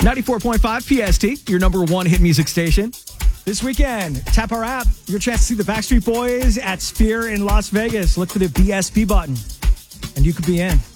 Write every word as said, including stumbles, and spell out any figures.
ninety-four point five P S T, your number one hit music station. This weekend, tap our app. Your chance to see the Backstreet Boys at Sphere in Las Vegas. Look for the B S B button, and you could be in.